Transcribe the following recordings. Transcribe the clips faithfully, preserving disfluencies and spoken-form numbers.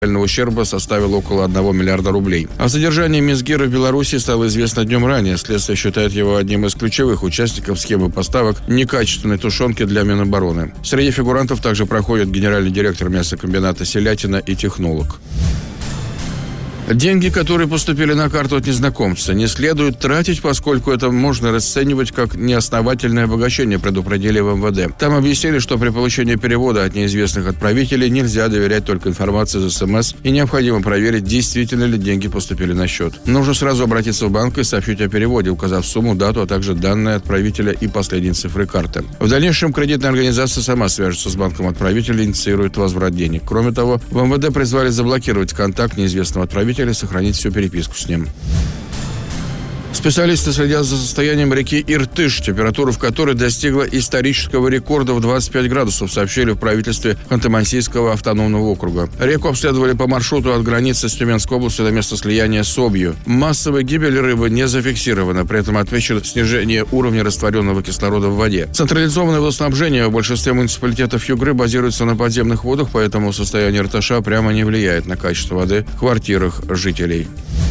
ущерба составил около одного миллиарда рублей. О задержании Мизгира в Беларуси стало известно днем ранее. Следствие считает его одним из ключевых участников схемы поставок некачественной тушенки для Минобороны. Среди фигурантов также проходят генеральный директор мясокомбината «Селятина» и технолог. Деньги, которые поступили на карту от незнакомца, не следует тратить, поскольку это можно расценивать как неосновательное обогащение, предупредили в эм вэ дэ. Там объяснили, что при получении перевода от неизвестных отправителей нельзя доверять только информации из эс эм эс и необходимо проверить, действительно ли деньги поступили на счет. Нужно сразу обратиться в банк и сообщить о переводе, указав сумму, дату, а также данные отправителя и последние цифры карты. В дальнейшем кредитная организация сама свяжется с банком отправителя и инициирует возврат денег. Кроме того, в эм вэ дэ призвали заблокировать контакт неизвестного отправителя и сохранить всю переписку с ним. Специалисты следят за состоянием реки Иртыш, температура в которой достигла исторического рекорда в двадцать пять градусов, сообщили в правительстве Ханты-Мансийского автономного округа. Реку обследовали по маршруту от границы с Тюменской областью до места слияния с Обью. Массовая гибель рыбы не зафиксирована, при этом отмечено снижение уровня растворенного кислорода в воде. Централизованное водоснабжение в большинстве муниципалитетов Югры базируется на подземных водах, поэтому состояние Иртыша прямо не влияет на качество воды в квартирах жителей.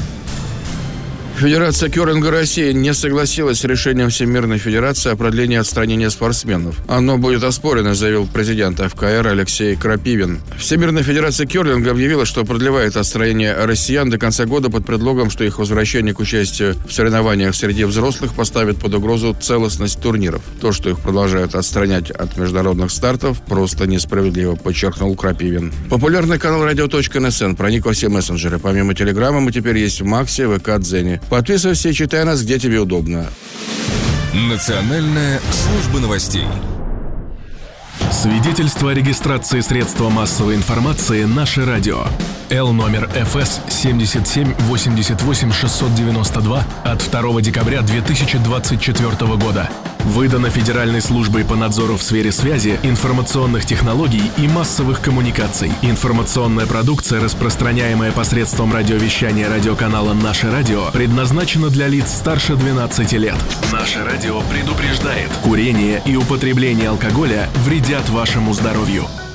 Федерация кёрлинга России не согласилась с решением Всемирной Федерации о продлении отстранения спортсменов. Оно будет оспорено, заявил президент эф ка эр Алексей Крапивин. Всемирная Федерация кёрлинга объявила, что продлевает отстранение россиян до конца года под предлогом, что их возвращение к участию в соревнованиях среди взрослых поставит под угрозу целостность турниров. То, что их продолжают отстранять от международных стартов, просто несправедливо, подчеркнул Крапивин. Популярный канал радио точка эн эс эн проник во все мессенджеры. Помимо Телеграма мы теперь есть в Максе, вэ ка, Дзене. Подписывайся и читай нас, где тебе удобно. Национальная служба новостей. Свидетельство о регистрации средства массовой информации «Наше радио». Л номер эф эс семь семь восемь восемь шесть девять два от второго декабря две тысячи двадцать четвёртого года. Выдано Федеральной службой по надзору в сфере связи, информационных технологий и массовых коммуникаций. Информационная продукция, распространяемая посредством радиовещания радиоканала «Наше радио», предназначена для лиц старше двенадцати лет. «Наше радио» предупреждает: курение и употребление алкоголя вредят вашему здоровью.